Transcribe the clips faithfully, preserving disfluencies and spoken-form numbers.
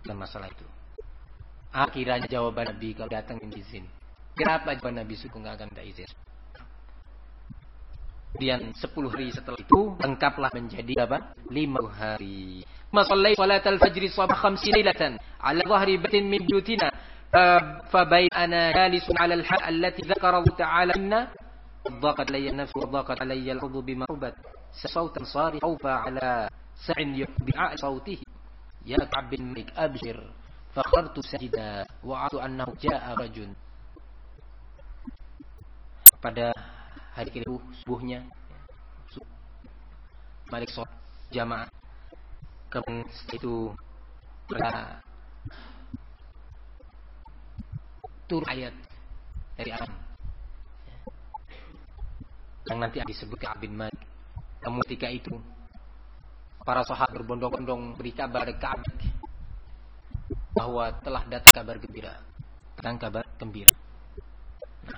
dalam masalah itu. Akhirnya jawaban Nabi kalau datang minta izin. Kenapa jawaban Nabi suku nggak akan minta izin? Kemudian sepuluh hari setelah itu lengkaplah menjadi apa? Lima hari. Masallai salat al-fajr sabah khamsi lailatan ala dhahri baitin min buyutina fa bain ana jalisun ala al-hal allati dzakara Allah ta'ala inna dhaqat alayya an-nafs wa dhaqat alayya al-ardu bima rahabat sawtan sari khawfa ala sa'in bi'a sawtihi ya Ka'b bin Malik abshir fakhartu sajida wa a'tu annahu ja'a rajul. Pada hari kedua subuhnya Malik sholat jamaah, kemudian itu pada turun ayat dari Al-Quran yang nanti disebut Ka'b bin Malik. Namun ketika itu para sahabat berbondong-bondong beri kabar Ka'b bahwa telah datang kabar gembira, datang kabar gembira. Nah,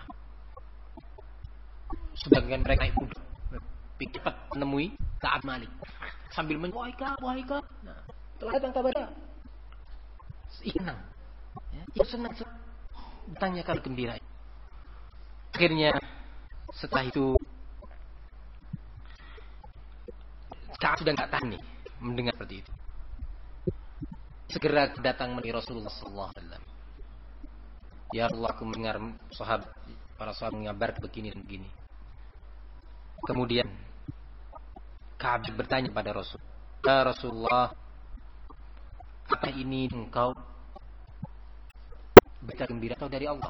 sedangkan mereka naik kuda, cepat menemui Ka'b Malik sambil menyanyi, wahai Ka'b, wahai Ka'b. Nah, telah datang kabarnya. Senang, ya, ya senang, senang. Datangnya kabar gembira. Akhirnya setelah itu Ka'b sudah nggak tahan nih mendengar seperti itu. Segera datang menemui Rasulullah sallallahu alaihi wasallam. Ya Allah, aku mendengar sahabat, para sahabat mengabar begini dan begini. Kemudian Ka'b bertanya pada Rasul, ya Rasulullah, apa ini engkau berita gembira atau dari Allah?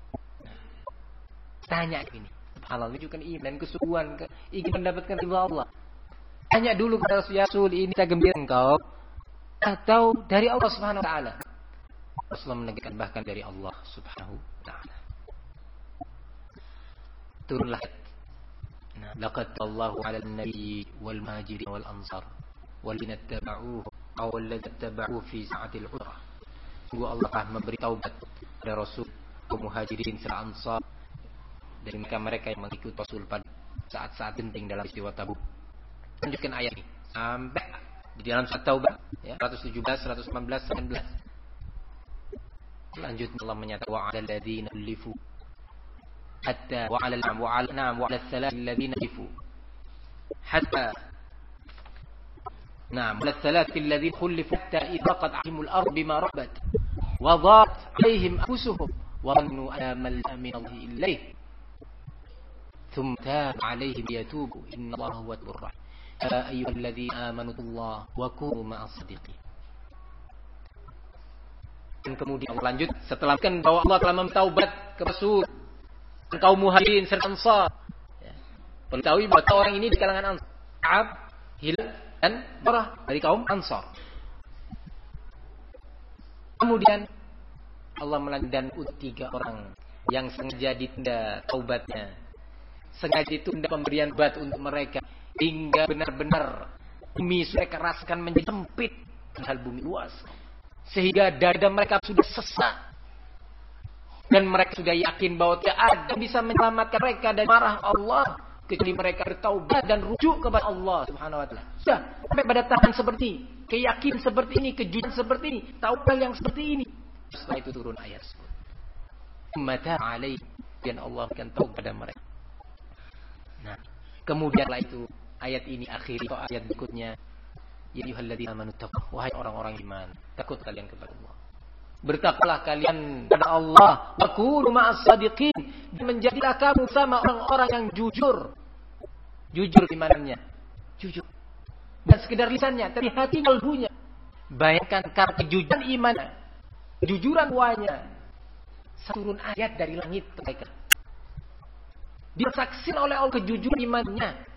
Tanya ini. Halal menunjukkan iman dan kesungguhan, ingin mendapatkan ridha Allah. Tanya dulu kepada Rasul, ini berita gembira engkau atau dari Allah Subhanahu wa taala? Rasulullah menegaskan bahkan dari Allah Subhanahu wa taala. Turunlah laqad Allahu 'ala an-nabi wal muhajirin wal ansar walladzina ittaba'uhu aw walladzina ittaba'uhu fi sa'atil usrah. Sungguh Allah telah memberi taubat kepada Rasul, kaum muhajirin serta ansar, dari mereka-mereka yang mengikuti Rasul pada saat-saat genting dalam peristiwa Tabuk. Lanjutkan ayat ini sampai di dalam surat Taubah ya, seratus tujuh belas, seratus delapan belas, sembilan belas. Lanjutnya Allah menyatakan wa 'alal ladzina ulifu hatta wa 'alal wa 'ala na'am wa 'alal thalath alladhina ulifu hatta na'am wa 'alal thalath alladhina khulifu hatta idza qad 'ahimul ardu bima rahabat wa dhaqat 'alaihim anfusuhum wa dhannu anna min Allah ilayhi thumma taba 'alaihim liyatubu innallaha huwal ghafurur rahim. Ya ayyuhalladzina amanu taqullaha wa kunu ma'as shadiqin. Dan kemudian Allah lanjut setelah kan bahwa Allah telah mentaubat ke Rasul, kaum muhajirin serta ansar. Ya. Perlu tahu bahwa orang ini di kalangan ansar, Ka'b, Hilal dan Barah dari kaum ansar. Kemudian Allah melanjutkan tiga orang yang sengaja ditunda taubatnya, sengaja ditunda pemberian obat untuk mereka, hingga benar-benar bumi sudah keraskan menjadi sempit, padahal bumi luas, sehingga dada mereka sudah sesak dan mereka sudah yakin bahwa tidak ada yang bisa menyelamatkan mereka dari marah Allah kecuali mereka bertaubat dan rujuk kepada Allah Subhanahu wa taala. Sudah sampai pada tahapan seperti ini, keyakinan seperti ini, kejujuran seperti ini, taubat yang seperti ini. Setelah itu turun ayat tersebut. Mata alaih, dan Allah akan taubat pada mereka. Nah, kemudianlah itu ayat ini akhiri atau ayat berikutnya, ya ayyuhalladzina amanu taqu, wahai orang-orang iman, takut kalian kepada Allah. Bertakwalah kalian kepada Allah, wa kunu ma'as shadiqin, dan menjadilah kamu sama orang-orang yang jujur. Jujur imannya, jujur. Dan sekedar lisannya, tapi hati kalbunya. Bayangkan karena kejujuran imannya, kejujuran wajahnya, turun ayat dari langit mereka. Disaksikan oleh Allah kejujuran imannya.